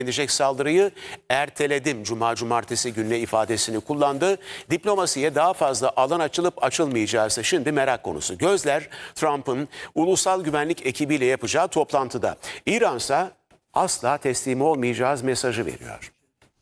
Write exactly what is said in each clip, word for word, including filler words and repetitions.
edecek saldırıyı erteledim cuma cumartesi gününe ifadesini kullandı. Diplomasiye daha fazla alan açılıp açılmayacağı ise şimdi merak konusu. Gözler Trump'ın ulusal güvenlik ekibiyle yapacağı toplantıda. İran ise asla teslim olmayacağız mesajı veriyor.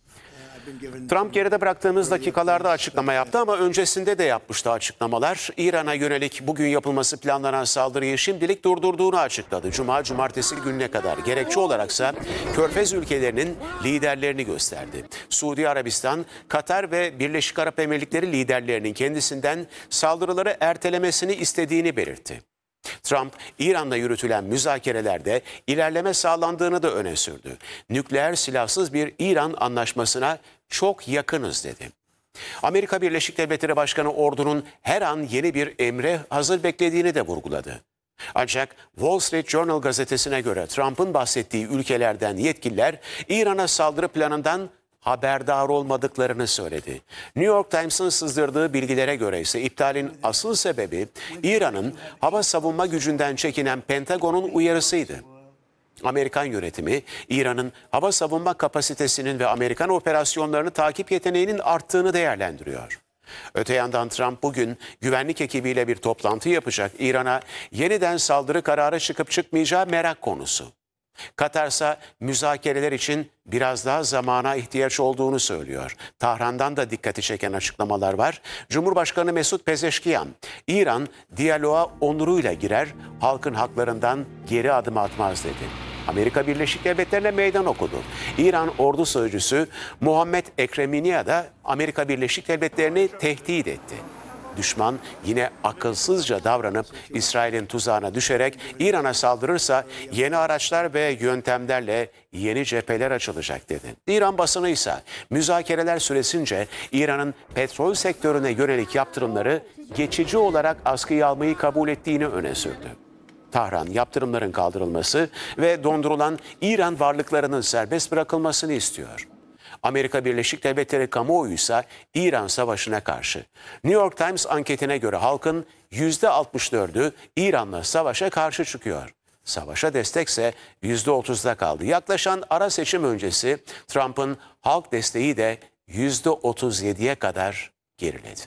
Trump geride bıraktığımız dakikalarda açıklama yaptı ama öncesinde de yapmıştı açıklamalar. İran'a yönelik bugün yapılması planlanan saldırıyı şimdilik durdurduğunu açıkladı. Cuma, cumartesi gününe kadar. Gerekçe olaraksa Körfez ülkelerinin liderlerini gösterdi. Suudi Arabistan, Katar ve Birleşik Arap Emirlikleri liderlerinin kendisinden saldırıları ertelemesini istediğini belirtti. Trump, İran'la yürütülen müzakerelerde ilerleme sağlandığını da öne sürdü. Nükleer silahsız bir İran anlaşmasına çok yakınız dedi. Amerika Birleşik Devletleri Başkanı ordunun her an yeni bir emre hazır beklediğini de vurguladı. Ancak Wall Street Journal gazetesine göre Trump'ın bahsettiği ülkelerden yetkililer İran'a saldırı planından haberdar olmadıklarını söyledi. New York Times'ın sızdırdığı bilgilere göre ise iptalin asıl sebebi İran'ın hava savunma gücünden çekinen Pentagon'un uyarısıydı. Amerikan yönetimi İran'ın hava savunma kapasitesinin ve Amerikan operasyonlarını takip yeteneğinin arttığını değerlendiriyor. Öte yandan Trump bugün güvenlik ekibiyle bir toplantı yapacak. İran'a yeniden saldırı kararı çıkıp çıkmayacağı merak konusu. Katar ise müzakereler için biraz daha zamana ihtiyaç olduğunu söylüyor. Tahran'dan da dikkati çeken açıklamalar var. Cumhurbaşkanı Mesut Pezeşkiyan, İran diyaloğa onuruyla girer, halkın haklarından geri adım atmaz dedi. Amerika Birleşik Devletleri'ne meydan okudu. İran ordu sözcüsü Muhammed Ekreminiya da Amerika Birleşik Devletleri'ni tehdit etti. Düşman yine akılsızca davranıp İsrail'in tuzağına düşerek İran'a saldırırsa yeni araçlar ve yöntemlerle yeni cepheler açılacak dedi. İran basını ise müzakereler süresince İran'ın petrol sektörüne yönelik yaptırımları geçici olarak askıya almayı kabul ettiğini öne sürdü. Tahran yaptırımların kaldırılması ve dondurulan İran varlıklarının serbest bırakılmasını istiyor. Amerika Birleşik Devletleri kamuoyu ise İran savaşına karşı. New York Times anketine göre halkın yüzde altmış dördü İran'la savaşa karşı çıkıyor. Savaşa destekse yüzde otuzda kaldı. Yaklaşan ara seçim öncesi Trump'ın halk desteği de yüzde otuz yediye kadar geriledi.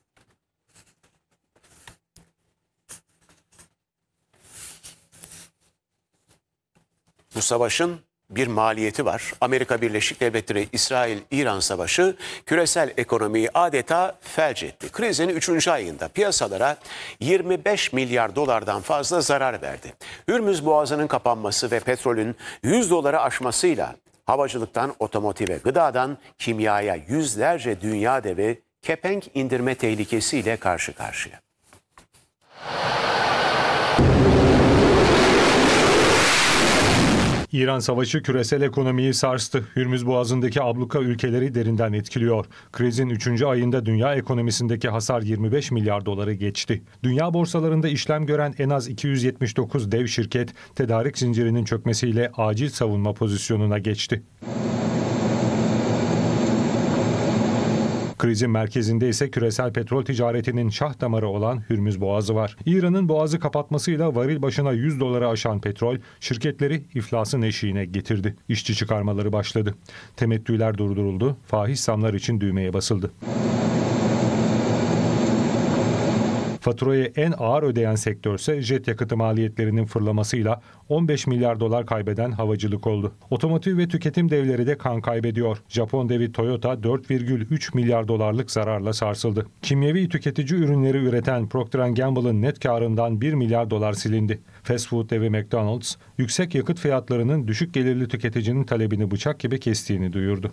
Bu savaşın bir maliyeti var. Amerika Birleşik Devletleri, İsrail-İran savaşı küresel ekonomiyi adeta felç etti. Krizin üçüncü ayında piyasalara yirmi beş milyar dolardan fazla zarar verdi. Hürmüz Boğazı'nın kapanması ve petrolün yüz doları aşmasıyla havacılıktan otomotive, gıdadan kimyaya yüzlerce dünya devi kepenk indirme tehlikesiyle karşı karşıya. İran savaşı küresel ekonomiyi sarstı. Hürmüz Boğazı'ndaki abluka ülkeleri derinden etkiliyor. Krizin üçüncü ayında dünya ekonomisindeki hasar yirmi beş milyar doları geçti. Dünya borsalarında işlem gören en az iki yüz yetmiş dokuz dev şirket tedarik zincirinin çökmesiyle acil savunma pozisyonuna geçti. Krizin merkezinde ise küresel petrol ticaretinin şah damarı olan Hürmüz Boğazı var. İran'ın boğazı kapatmasıyla varil başına yüz dolara aşan petrol şirketleri iflasın eşiğine getirdi. İşçi çıkarmaları başladı. Temettüler durduruldu. Faiz zamlar için düğmeye basıldı. Faturayı en ağır ödeyen sektörse jet yakıtı maliyetlerinin fırlamasıyla on beş milyar dolar kaybeden havacılık oldu. Otomotiv ve tüketim devleri de kan kaybediyor. Japon devi Toyota dört virgül üç milyar dolarlık zararla sarsıldı. Kimyevi tüketici ürünleri üreten Procter and Gamble'ın net karından bir milyar dolar silindi. Fast food devi McDonald's yüksek yakıt fiyatlarının düşük gelirli tüketicinin talebini bıçak gibi kestiğini duyurdu.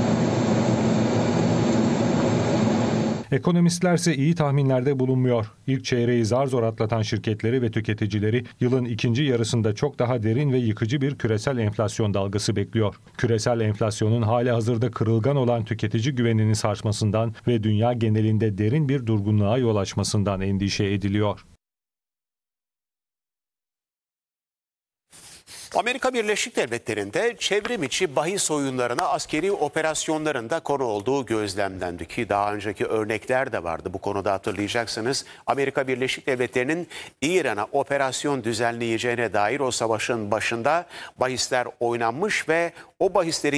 Ekonomistlerse iyi tahminlerde bulunmuyor. İlk çeyreği zar zor atlatan şirketleri ve tüketicileri yılın ikinci yarısında çok daha derin ve yıkıcı bir küresel enflasyon dalgası bekliyor. Küresel enflasyonun hali hazırda kırılgan olan tüketici güvenini sarsmasından ve dünya genelinde derin bir durgunluğa yol açmasından endişe ediliyor. Amerika Birleşik Devletleri'nde çevrim içi bahis oyunlarına askeri operasyonlarında konu olduğu gözlemlendi ki daha önceki örnekler de vardı. Bu konuda hatırlayacaksınız. Amerika Birleşik Devletleri'nin İran'a operasyon düzenleyeceğine dair o savaşın başında bahisler oynanmış ve o bahislerin